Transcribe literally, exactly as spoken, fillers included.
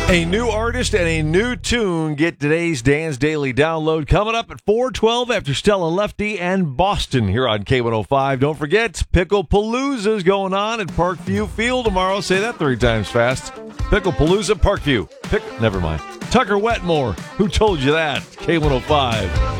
A new artist and a new tune. Get today's Dan's Daily Download coming up at four twelve after Stella Lefty and Boston here on K one oh five. Don't forget, Pickle Palooza's going on at Parkview Field tomorrow. Say that three times fast. Pickle Palooza, Parkview. Pick, never mind. Tucker Wetmore, who told you that? K one oh five.